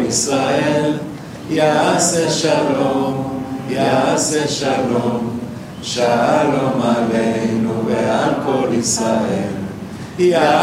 ישראל, יעשה שלום, יעשה שלום, שלום עלינו ועל כל ישראל.